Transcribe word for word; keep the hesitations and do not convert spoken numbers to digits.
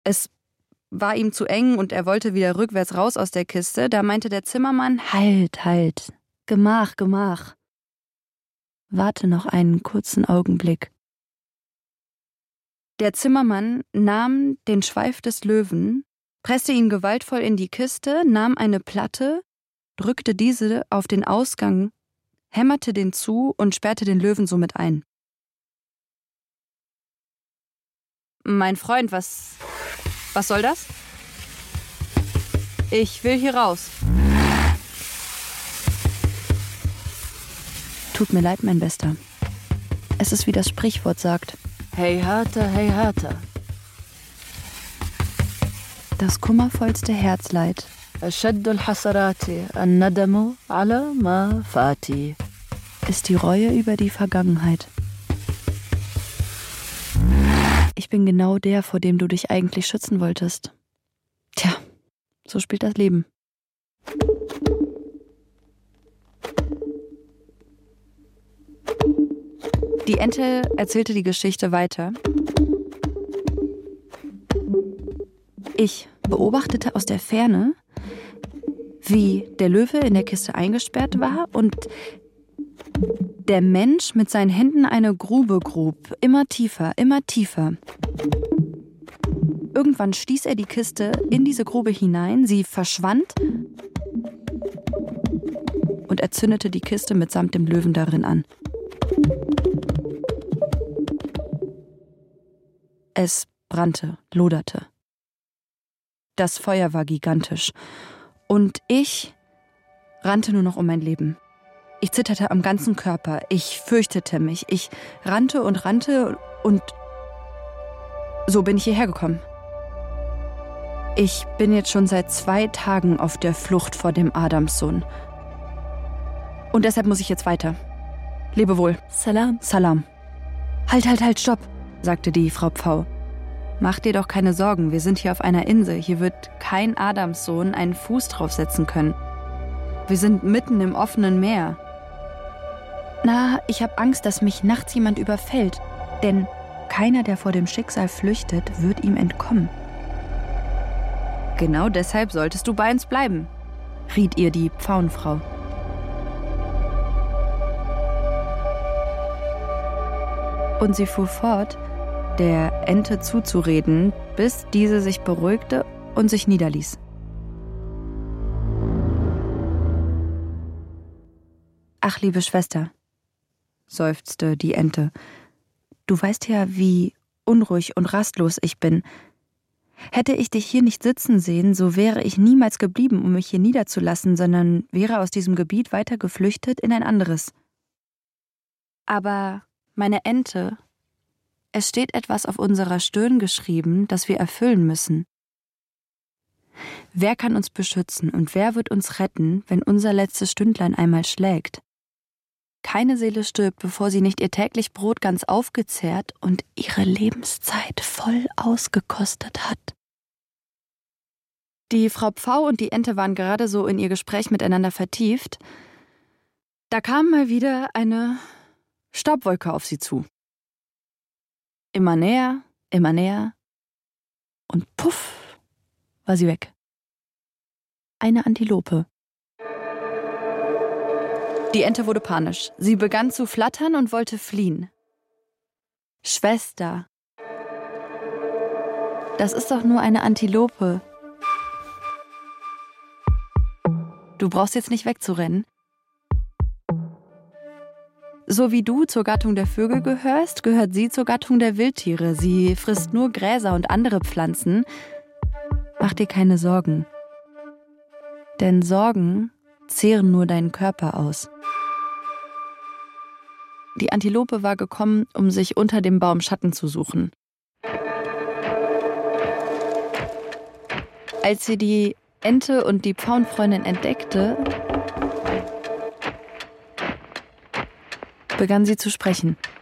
Es war ihm zu eng und er wollte wieder rückwärts raus aus der Kiste. Da meinte der Zimmermann: »Halt, halt, Gemach, Gemach. Warte noch einen kurzen Augenblick.« Der Zimmermann nahm den Schweif des Löwen, presste ihn gewaltvoll in die Kiste, nahm eine Platte, drückte diese auf den Ausgang, hämmerte den zu und sperrte den Löwen somit ein. »Mein Freund, was... was soll das?« »Ich will hier raus.« »Tut mir leid, mein Bester. Es ist, wie das Sprichwort sagt. Heyhata, heyhata. Das kummervollste Herzleid Ashaddu al-hasarati an-nadamu ala ma fati. Ist die Reue über die Vergangenheit. Ich bin genau der, vor dem du dich eigentlich schützen wolltest. Tja, so spielt das Leben. Die Ente erzählte die Geschichte weiter. Ich beobachtete aus der Ferne, wie der Löwe in der Kiste eingesperrt war und der Mensch mit seinen Händen eine Grube grub, immer tiefer, immer tiefer. Irgendwann stieß er die Kiste in diese Grube hinein, sie verschwand und er zündete die Kiste mitsamt dem Löwen darin an. Es brannte, loderte. Das Feuer war gigantisch und ich rannte nur noch um mein Leben. Ich zitterte am ganzen Körper, ich fürchtete mich, ich rannte und rannte und so bin ich hierher gekommen. Ich bin jetzt schon seit zwei Tagen auf der Flucht vor dem Adamssohn. Und deshalb muss ich jetzt weiter. Lebe wohl. Salam. Salam. Halt, halt, halt, stopp, sagte die Frau Pfau. Mach dir doch keine Sorgen, wir sind hier auf einer Insel. Hier wird kein Adamssohn einen Fuß draufsetzen können. Wir sind mitten im offenen Meer. Na, ich habe Angst, dass mich nachts jemand überfällt. Denn keiner, der vor dem Schicksal flüchtet, wird ihm entkommen. Genau deshalb solltest du bei uns bleiben, riet ihr die Pfauenfrau. Und sie fuhr fort, der Ente zuzureden, bis diese sich beruhigte und sich niederließ. »Ach, liebe Schwester«, seufzte die Ente, »du weißt ja, wie unruhig und rastlos ich bin. Hätte ich dich hier nicht sitzen sehen, so wäre ich niemals geblieben, um mich hier niederzulassen, sondern wäre aus diesem Gebiet weiter geflüchtet in ein anderes. Aber, meine Ente, es steht etwas auf unserer Stirn geschrieben, das wir erfüllen müssen. Wer kann uns beschützen und wer wird uns retten, wenn unser letztes Stündlein einmal schlägt? Keine Seele stirbt, bevor sie nicht ihr täglich Brot ganz aufgezehrt und ihre Lebenszeit voll ausgekostet hat.« Die Frau Pfau und die Ente waren gerade so in ihr Gespräch miteinander vertieft. Da kam mal wieder eine Staubwolke auf sie zu. Immer näher, immer näher und puff, war sie weg. Eine Antilope. Die Ente wurde panisch. Sie begann zu flattern und wollte fliehen. »Schwester, das ist doch nur eine Antilope. Du brauchst jetzt nicht wegzurennen. So wie du zur Gattung der Vögel gehörst, gehört sie zur Gattung der Wildtiere. Sie frisst nur Gräser und andere Pflanzen. Mach dir keine Sorgen. Denn Sorgen zehren nur deinen Körper aus.« Die Antilope war gekommen, um sich unter dem Baum Schatten zu suchen. Als sie die Ente und die Pfauenfreundin entdeckte, begann sie zu sprechen.